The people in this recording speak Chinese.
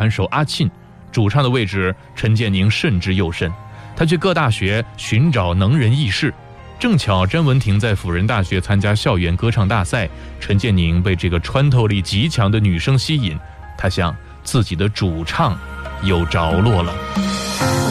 盘手阿沁，主唱的位置陈建宁慎之又慎。他去各大学寻找能人异士，正巧詹雯婷在辅仁大学参加校园歌唱大赛，陈建宁被这个穿透力极强的女声吸引，他想自己的主唱有着落了。